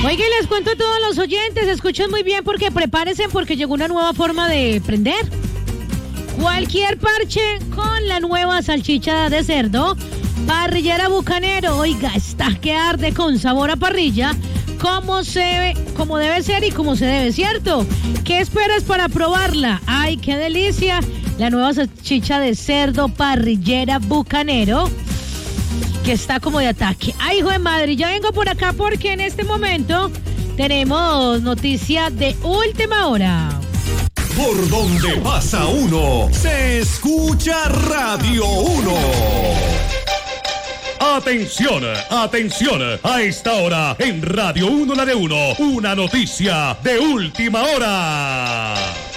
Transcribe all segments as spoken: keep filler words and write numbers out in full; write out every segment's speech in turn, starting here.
Oigan, les cuento a todos los oyentes, escuchen muy bien porque prepárense porque llegó una nueva forma de prender. Cualquier parche con la nueva salchicha de cerdo, parrillera Bucanero. Oiga, está que arde con sabor a parrilla, como se ve, como debe ser y como se debe, ¿cierto? ¿Qué esperas para probarla? ¡Ay, qué delicia! La nueva salchicha de cerdo parrillera Bucanero, que está como de ataque. ¡Ay, hijo de madre! Ya vengo por acá porque en este momento tenemos noticia de última hora. Por donde pasa uno, se escucha Radio uno. Atención, atención, a esta hora en Radio uno, la de uno, una noticia de última hora.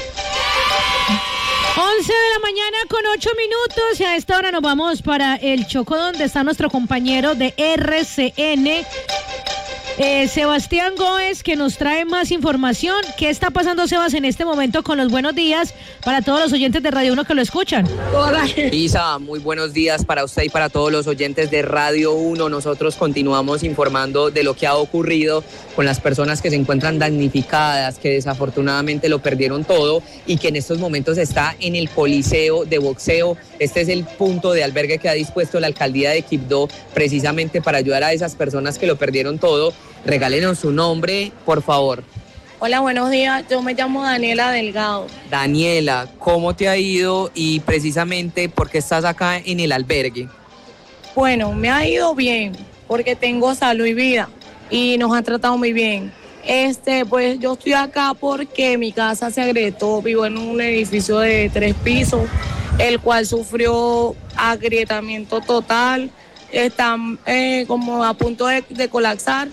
once de la mañana con ocho minutos y a esta hora nos vamos para el Chocó, donde está nuestro compañero de R C N, eh, Sebastián Gómez, que nos trae más información. ¿Qué está pasando, Sebas, en este momento con los buenos días para todos los oyentes de Radio uno que lo escuchan? Hola. Isa, muy buenos días para usted y para todos los oyentes de Radio uno. Nosotros continuamos informando de lo que ha ocurrido con las personas que se encuentran damnificadas, que desafortunadamente lo perdieron todo y que en estos momentos está en el Coliseo de Boxeo. Este es el punto de albergue que ha dispuesto la alcaldía de Quibdó precisamente para ayudar a esas personas que lo perdieron todo. Regálenos su nombre, por favor. Hola, buenos días. Yo me llamo Daniela Delgado. Daniela, ¿cómo te ha ido y precisamente por qué estás acá en el albergue? Bueno, me ha ido bien porque tengo salud y vida y nos han tratado muy bien. Este, pues yo estoy acá porque mi casa se agrietó. Vivo en un edificio de tres pisos, el cual sufrió agrietamiento total. Están eh, como a punto de, de colapsar.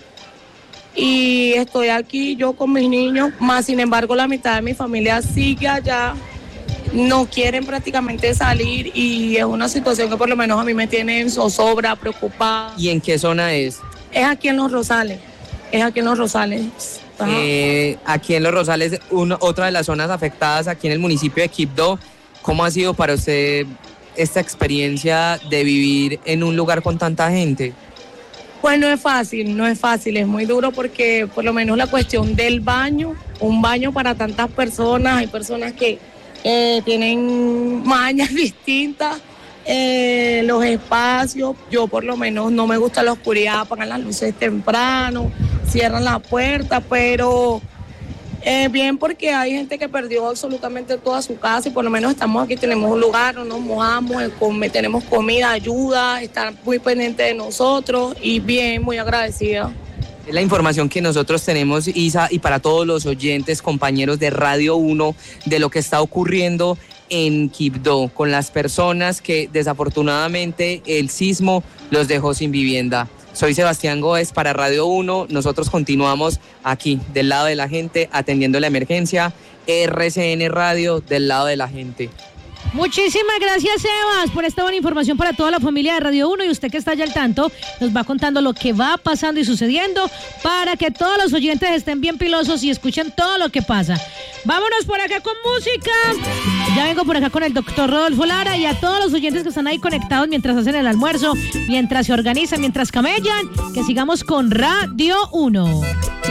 Y estoy aquí yo con mis niños, más sin embargo la mitad de mi familia sigue allá, no quieren prácticamente salir y es una situación que por lo menos a mí me tiene en zozobra, preocupada. ¿Y en qué zona es? Es aquí en Los Rosales, es aquí en Los Rosales. Eh, aquí en Los Rosales, uno, otra de las zonas afectadas aquí en el municipio de Quibdó. ¿Cómo ha sido para usted esta experiencia de vivir en un lugar con tanta gente? Pues no es fácil, no es fácil, es muy duro porque por lo menos la cuestión del baño, un baño para tantas personas, hay personas que eh, tienen mañas distintas, eh, los espacios, yo por lo menos no me gusta la oscuridad, apagan las luces temprano, cierran la puerta, pero eh, bien porque hay gente que perdió absolutamente toda su casa y por lo menos estamos aquí, tenemos un lugar, no nos mojamos, come, tenemos comida, ayuda, están muy pendientes de nosotros y bien, muy agradecida. Es la información que nosotros tenemos, Isa, y para todos los oyentes, compañeros de Radio uno, de lo que está ocurriendo en Quibdó, con las personas que desafortunadamente el sismo los dejó sin vivienda. Soy Sebastián Gómez para Radio uno, nosotros continuamos aquí, del lado de la gente, atendiendo la emergencia, R C N Radio, del lado de la gente. Muchísimas gracias, Sebas, por esta buena información para toda la familia de Radio uno y usted que está allá al tanto, nos va contando lo que va pasando y sucediendo para que todos los oyentes estén bien pilosos y escuchen todo lo que pasa. Vámonos por acá con música. Ya vengo por acá con el doctor Rodolfo Lara y a todos los oyentes que están ahí conectados mientras hacen el almuerzo, mientras se organizan, mientras camellan, que sigamos con Radio uno.